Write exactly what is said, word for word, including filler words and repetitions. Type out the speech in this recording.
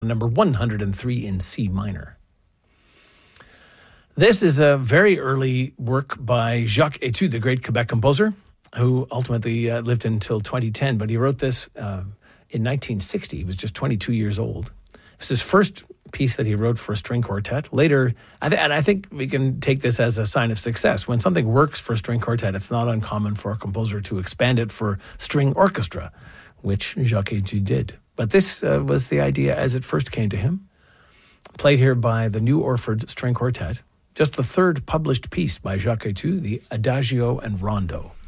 number one hundred three in C minor. This is a very early work by Jacques Etude, the great Quebec composer, who ultimately uh, lived until twenty ten, but he wrote this uh, in nineteen sixty. He was just twenty-two years old. It was his first piece that he wrote for a string quartet. Later, I th- and I think we can take this as a sign of success. When something works for a string quartet, it's not uncommon for a composer to expand it for string orchestra, which Jacques Etude did. But this uh, was the idea as it first came to him. Played here by the New Orford String Quartet. Just the third published piece by Jacques Etude, the Adagio and Rondo.